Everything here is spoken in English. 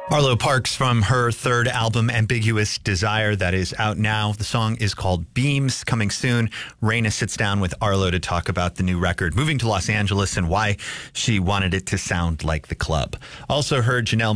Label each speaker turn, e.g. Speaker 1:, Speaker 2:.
Speaker 1: Arlo Parks from her third album, Ambiguous Desire, that is out now. The song is called Beams, coming soon. Raina sits down with Arlo to talk about the new record, moving to Los Angeles, and why she wanted it to sound like the club. Also heard Janelle